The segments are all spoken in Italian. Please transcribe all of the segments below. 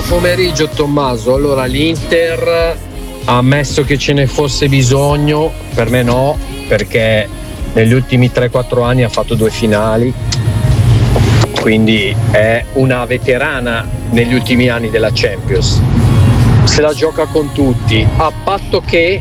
pomeriggio Tommaso. Allora l'Inter ha ammesso che ce ne fosse bisogno, per me no, perché negli ultimi 3-4 anni ha fatto 2 finali, quindi è una veterana negli ultimi anni della Champions, se la gioca con tutti, a patto che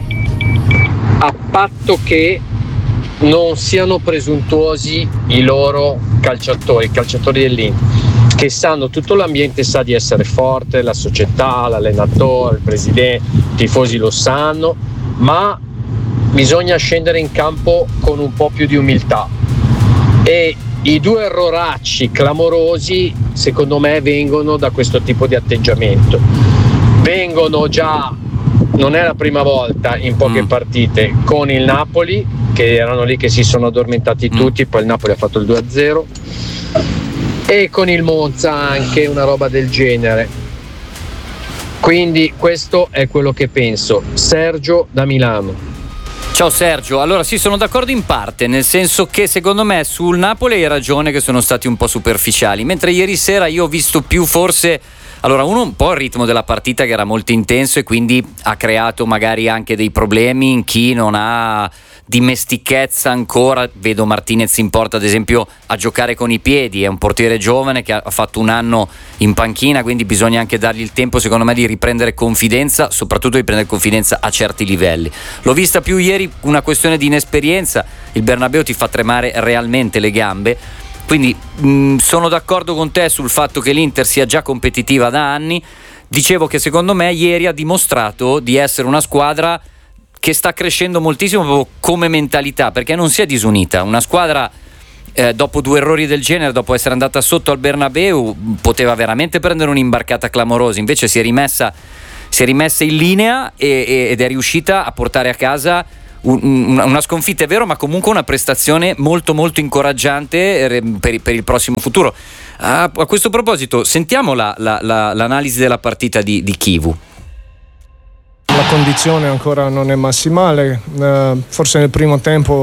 non siano presuntuosi i loro calciatori, i calciatori dell'Inter, che sanno, tutto l'ambiente sa di essere forte, la società, l'allenatore, il presidente, i tifosi lo sanno, ma bisogna scendere in campo con un po' più di umiltà, e i 2 erroracci clamorosi secondo me vengono da questo tipo di atteggiamento, vengono già, non è la prima volta in poche partite, con il Napoli, che erano lì che si sono addormentati tutti, poi il Napoli ha fatto il 2-0, e con il Monza anche una roba del genere. Quindi questo è quello che penso. Sergio da Milano. Ciao Sergio, allora sì, sono d'accordo in parte, nel senso che secondo me sul Napoli hai ragione che sono stati un po' superficiali, mentre ieri sera io ho visto più forse, allora uno un po' il ritmo della partita che era molto intenso e quindi ha creato magari anche dei problemi in chi non ha dimestichezza ancora. Vedo Martinez in porta ad esempio a giocare con i piedi, è un portiere giovane che ha fatto un anno in panchina, quindi bisogna anche dargli il tempo secondo me di riprendere confidenza, soprattutto di prendere confidenza a certi livelli. L'ho vista più ieri una questione di inesperienza, il Bernabéu ti fa tremare realmente le gambe, quindi sono d'accordo con te sul fatto che l'Inter sia già competitiva da anni. Dicevo che secondo me ieri ha dimostrato di essere una squadra che sta crescendo moltissimo proprio come mentalità, perché non si è disunita. Una squadra dopo 2 errori del genere, dopo essere andata sotto al Bernabéu, poteva veramente prendere un'imbarcata clamorosa, invece si è rimessa in linea ed è riuscita a portare a casa una sconfitta, è vero, ma comunque una prestazione molto molto incoraggiante per il prossimo futuro. A questo proposito sentiamo l'analisi della partita di Chivu. La condizione ancora non è massimale, forse nel primo tempo